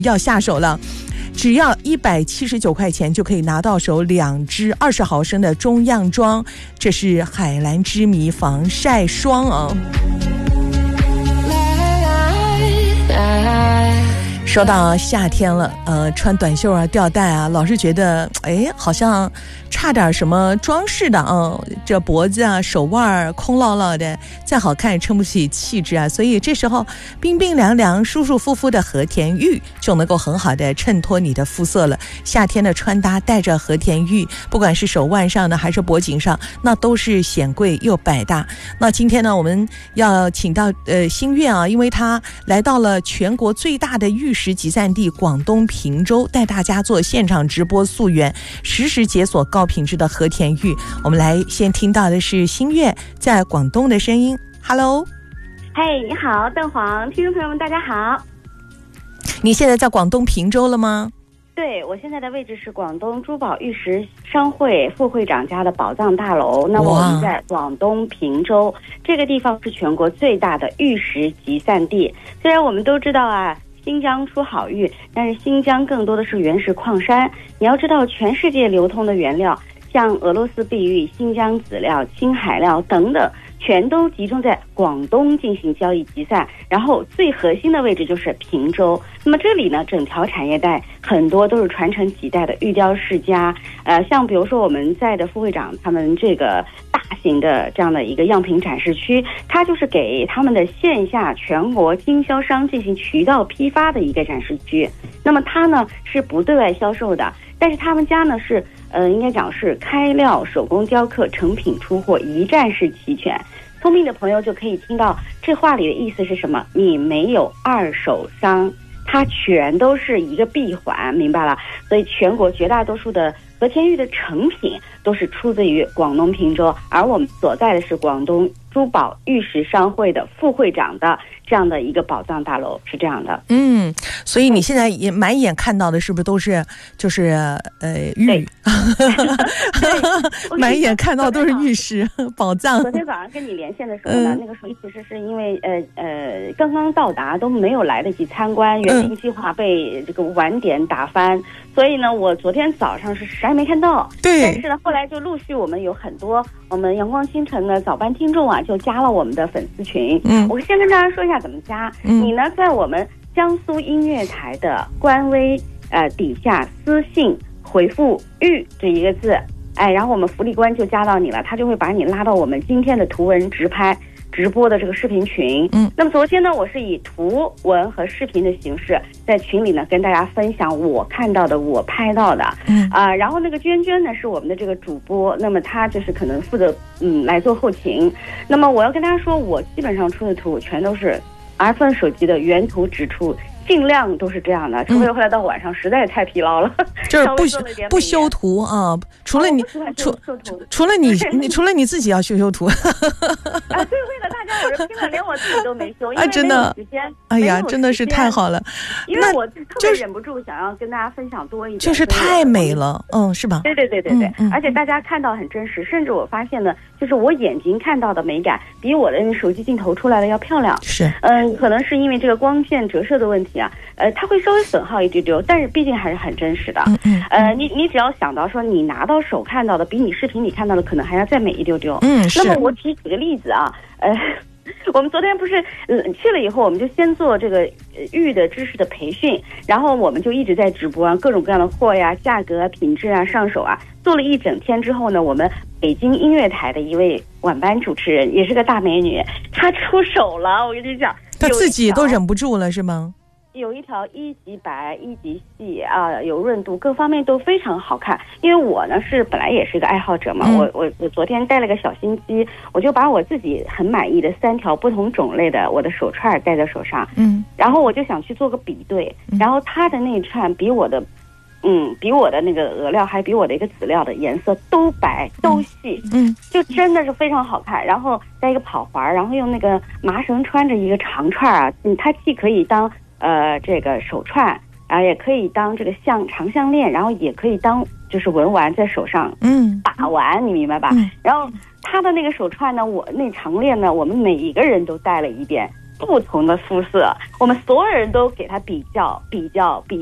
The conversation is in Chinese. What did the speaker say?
要下手了，只要179块钱就可以拿到手2支20毫升的中样装，这是海蓝之谜防晒霜啊。说到夏天了，穿短袖啊、吊带啊，老是觉得好像差点什么装饰的啊，这脖子啊、手腕空落落的，再好看也撑不起气质啊。所以这时候冰冰凉凉、舒舒服服的和田玉就能够很好的衬托你的肤色了。夏天的穿搭带着和田玉，不管是手腕上的还是脖颈上，那都是显贵又百搭。那今天呢，我们要请到新月啊，因为他来到了全国最大的玉石集散地广东平洲，带大家做现场直播溯源，实时解锁高品质的和田玉。我们来先听到的是新月在广东的声音。 Hello， 嘿，你好邓黄，听众朋友们大家好。 你现在在广东平洲了吗？ 对，我现在的位置是广东珠宝玉石商会副会长家的宝藏大楼。那么我们在广东平洲这个地方是全国最大的玉石集散地。虽然我们都知道啊，新疆出好玉，但是新疆更多的是原石矿山。你要知道，全世界流通的原料，像俄罗斯碧玉、新疆籽料、青海料等等，全都集中在广东进行交易集散，然后最核心的位置就是平洲。那么这里呢，整条产业带很多都是传承几代的玉雕世家，像比如说我们在的副会长他们这个大型的这样的一个样品展示区，它就是给他们的线下全国经销商进行渠道批发的一个展示区。那么它呢是不对外销售的，但是他们家呢是应该讲是开料、手工雕刻、成品出货，一站式齐全。聪明的朋友就可以听到这话里的意思是什么？你没有二手商，它全都是一个闭环，明白了？所以全国绝大多数的和田玉的成品都是出自于广东平洲，而我们所在的是广东珠宝玉石商会的副会长的这样的一个宝藏大楼，是这样的。 所以你现在也满眼看到的是不是都是就是玉？满眼看到都是玉石宝藏。 昨天早上跟你连线的时候呢，那个时候其实是因为刚刚到达，都没有来得及参观，原定计划被这个晚点打翻，所以呢，我昨天早上是啥也没看到。 对。 但是呢，后来就陆续我们有很多我们阳光清晨的早班听众啊，就加了我们的粉丝群。我先跟大家说一下怎么加。你呢，在我们江苏音乐台的官微底下私信回复玉这一个字，然后我们福利官就加到你了，他就会把你拉到我们今天的图文直拍直播的这个视频群。那么昨天呢，我是以图文和视频的形式在群里呢跟大家分享我看到的、我拍到的。然后那个娟娟呢是我们的这个主播，那么她就是可能负责来做后勤。那么我要跟大家说，我基本上出的图全都是iPhone 手机的原图直出，尽量都是这样的，除非后来到晚上实在太疲劳了， 就是不修图啊。除了你，除了你自己要修图啊。 对，为了大家，有人听了连我自己都没修，因为真的，哎呀，真的是太好了。 因为我特别忍不住想要跟大家分享多一点， 就是太美了，是吧？ 对，而且大家看到很真实，甚至我发现呢，就是我眼睛看到的美感比我的手机镜头出来的要漂亮。 是， 可能是因为这个光线折射的问题啊，它会稍微损耗一丢丢，但是毕竟还是很真实的。你只要想到说你拿到手看到的比你视频里看到的可能还要再美一丢丢。那么我举几个例子啊，我们昨天不是去了以后，我们就先做这个玉的知识的培训，然后我们就一直在直播啊，各种各样的货呀、价格啊、品质啊、上手啊，做了一整天之后呢，我们北京音乐台的一位晚班主持人，也是个大美女，她出手了，我跟你讲， 她自己都忍不住了是吗？ 有一条一级白一级细啊，有润度，各方面都非常好看。因为我呢本来也是一个爱好者嘛，我昨天带了个小心机，我就把我自己很满意的3条不同种类的我的手串戴在手上，然后我就想去做个比对，然后它的那一串比我的那个鹅料还比我的一个籽料的颜色都白都细，就真的是非常好看。然后带一个跑环，然后用那个麻绳穿着一个长串啊，它既可以当这个手串啊，也可以当这个长项链，然后也可以当就是文玩在手上把玩，你明白吧？然后它的那个手串呢，我那长链呢，我们每一个人都戴了一遍， 不同的肤色，我们所有人都给它比较